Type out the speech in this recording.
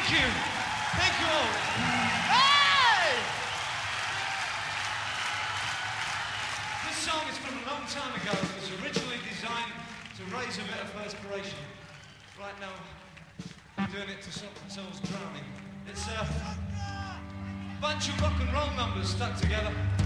Thank you. Thank you all. Hey! This song is from a long time ago. It was originally designed to raise a bit of perspiration. Right now, we're doing it to stop ourselves drowning. It's a bunch of rock and roll numbers stuck together.